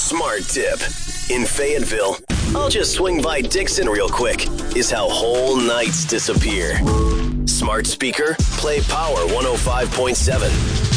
Smart tip. In Fayetteville, I'll just swing by Dixon real quick, is how whole nights disappear. Smart speaker, play Power 105.7.